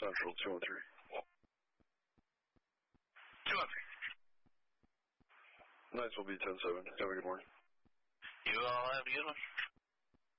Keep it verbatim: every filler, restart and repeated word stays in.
Central, two one three. two one three. Nights will be ten seven. Have a good morning. You all have a good one.